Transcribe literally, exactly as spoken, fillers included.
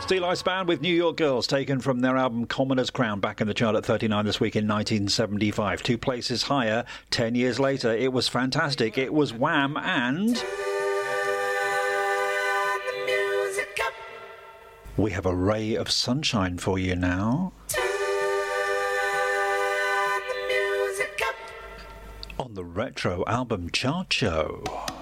Steel Ice Band with New York Girls, taken from their album Commoner's Crown, back in the chart at thirty-nine this week in nineteen seventy-five. Two places higher ten years later. It was fantastic. It was Wham and... We have a ray of sunshine for you now. On the Retro Album Chart Show.